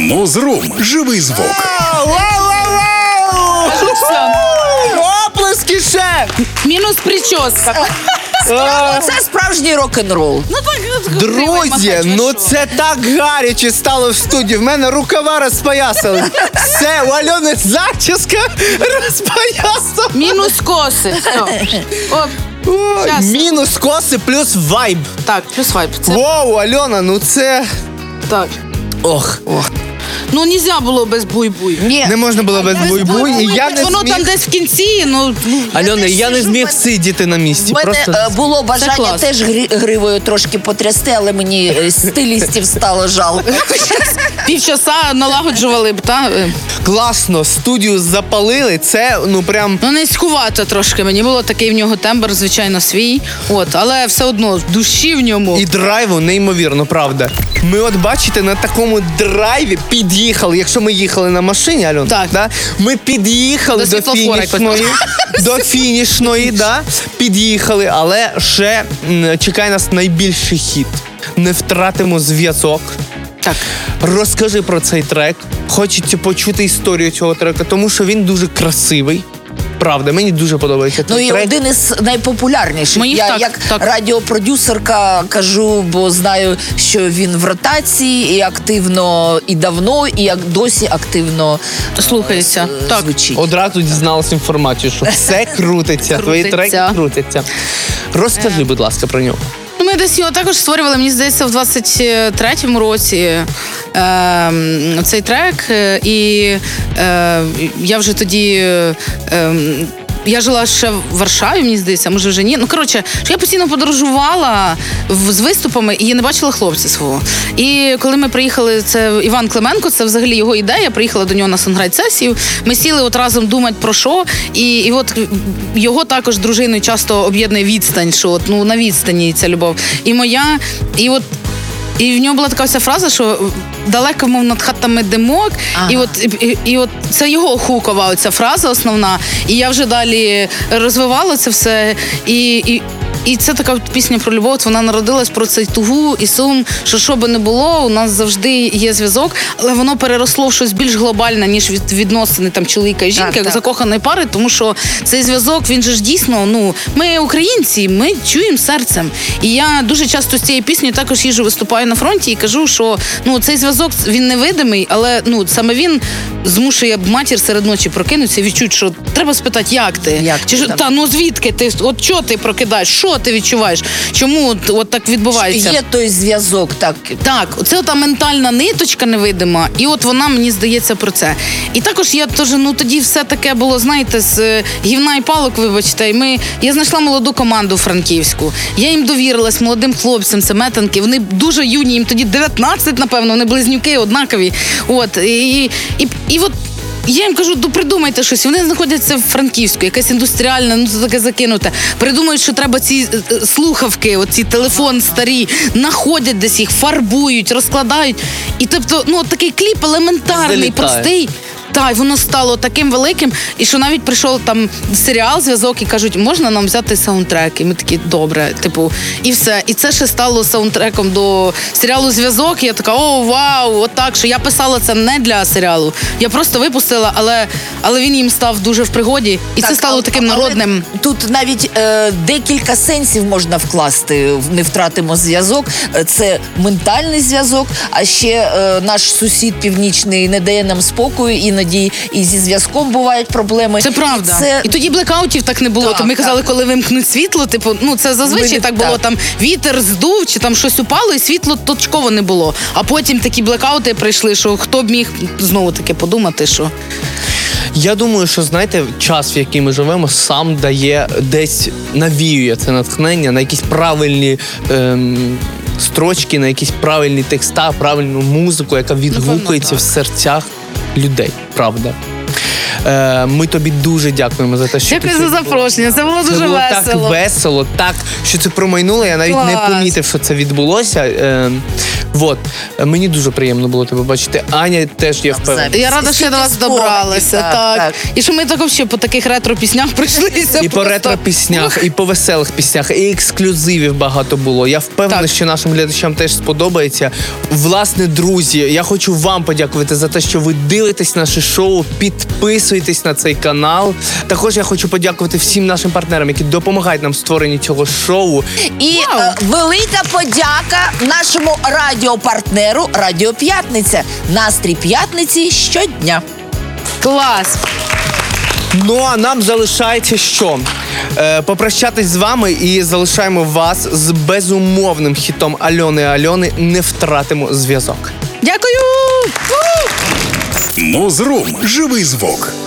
Музрум. Живий звук. Оплески ще! Мінус прическа. Це справжній рок-н-рол. Ну так, Друзі, ну це так гаряче стало в студії. В мене рукава розпоясали. Все, у Альони зачіска розпоясала. Мінус коси. Все. Оп. Ой, Щас. мінус коси плюс вайб. Так, плюс вайп. Це Воу, Альона, ну це... так. Ох. Ну, нельзя було без буй-буй. Ні. Не можна було без буй-буй. І я не Воно там зміг... десь в кінці, ну... Альона, я не зміг сидіти на місці. В мене Просто... було бажання клас. теж гривою трошки потрясти, але мені стилістів стало жалко. Півчаса налагоджували б, та? Класно, студію запалили. Це, ну прям... Ну, низькувато трошки. Мені було такий в нього тембр, звичайно, свій. От, але все одно, душі в ньому. І драйву неймовірно, правда. Ми от бачите, на такому драйві під'їхали, якщо ми їхали на машині, Альон, Так. Да? Ми під'їхали До до світлофора фінішної, да? Під'їхали, але ще чекає нас найбільший хіт. Не втратимо зв'язок. Так. Розкажи про цей трек. Хочеться почути історію цього трека, тому що він дуже красивий. Правда, мені дуже подобається Ну цей і трек. один із найпопулярніших. Моїх Я так, як так. радіопродюсерка кажу, бо знаю, що він в ротації і активно, і давно, і як досі активно Слухається. Так. звучить. Одразу дізналась інформацію, що все крутиться, твої треки крутяться. Розкажи, будь ласка, про нього. Ну, ми десь його також створювали, мені здається, в 23-му році цей трек. І я вже тоді... Я жила ще в Варшаві, мені здається, може вже ні. Ну, коротше, я постійно подорожувала з виступами і не бачила хлопця свого. І коли ми приїхали, це Іван Клименко, це взагалі його ідея, приїхала до нього на сонграйт-сесію, ми сіли от разом думати про що, і от його також дружиною часто об'єднує відстань, що от, ну, на відстані ця любов. І моя, і от і в нього була така вся фраза, що далеко, мов над хатами димок, Ага. і от це його хукова ця фраза основна. І я вже далі розвивала це все. І це така пісня про любов, вона народилась про цей тугу і сум, що би не було, у нас завжди є зв'язок, але воно переросло в щось більш глобальне, ніж відносини там чоловіка і жінки, як закоханої пари, тому що цей зв'язок, він же ж дійсно, ну, ми українці, ми чуємо серцем. І я дуже часто з цією піснею також їжджу, виступаю на фронті і кажу, що ну, цей зв'язок, він невидимий, але ну, саме він змушує матір серед ночі прокинутися і відчути, що треба спитати, як ти? Як Чи ти ж, там? ну звідки ти? От що ти прокидаєш? Що ти відчуваєш? Чому от так відбувається? Є той зв'язок, так. Так, це та ментальна ниточка невидима, і от вона, мені здається, про це. І також я теж, ну тоді все таке було, знаєте, з гівна і палок, вибачте, я знайшла молоду команду франківську. Я їм довірилась, молодим хлопцям, це метанки, вони дуже юні, їм тоді 19, напевно, вони близнюки, однакові. От, і от я їм кажу, придумайте щось. Вони знаходяться в Франківську, якась індустріальна, ну це таке закинуте. Придумають, що треба ці слухавки, оці телефон старі, знаходять десь їх, фарбують, розкладають. І тобто, ну от такий кліп елементарний, Залітає. простий. Так, і воно стало таким великим, і що навіть прийшов там серіал, зв'язок, і кажуть, можна нам взяти саундтрек? І ми такі, добре, типу, і все. І це ще стало саундтреком до серіалу «Зв'язок», і я така, о, вау, отак, що я писала це не для серіалу. Я просто випустила, але він їм став дуже в пригоді, і це стало таким народним. Тут навіть декілька сенсів можна вкласти в «Не втратимо зв'язок». Це ментальний зв'язок, а ще наш сусід північний не дає нам спокою, іноді і зі зв'язком бувають проблеми. Це правда. І тоді блекаутів так не було. Так, То ми казали, так. коли вимкнуть світло, типу, ну це зазвичай Ми- так було, так. там вітер здув, чи там щось упало, і світло точково не було. А потім такі блекаути прийшли, що хто б міг знову таки подумати, що... Я думаю, що, знаєте, час, в який ми живемо, сам дає, десь навіює це натхнення на якісь правильні строчки, на якісь правильні текста, правильну музику, яка відгукується в серцях людей. Правда. Ми тобі дуже дякуємо за те, що Дякую ти за сьогодні була. запрошення. Це було Це дуже було весело. так весело, так, що це промайнуло, я навіть не Клас. помітив, що це відбулося. Вот. Мені дуже приємно було тебе бачити. Аня теж є впевнена. Я рада, що я до вас Стільки добралася. спогадів, Так, так. І що ми так взагалі по таких ретро-піснях прийшлися. І по ретро-піснях, і по веселих піснях, і ексклюзивів багато було. Я впевнений, Так. що нашим глядачам теж сподобається. Власне, друзі, я хочу вам подякувати за те, що ви дивитесь наше шоу, підписуєтесь на цей канал. Також я хочу подякувати всім нашим партнерам, які допомагають нам в створенні цього шоу. І велика подяка нашому радіопартнеру Радіо П'ятниця. Настрій п'ятниці щодня. Клас. Ну а нам залишається що? Попрощатись з вами і залишаємо вас з безумовним хітом Альони «Не втратимо зв'язок». Дякую! Нозрум. Живий звук.